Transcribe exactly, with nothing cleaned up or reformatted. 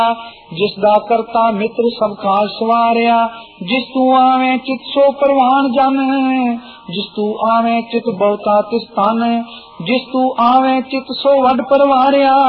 जिस दा करता मित्र सब खास सवारिया। जिस तू आवे चित सो परवान जन, जिस तू आवे चित बहुता तिस तन, जिस तू आवे चित सो वड परवारिया।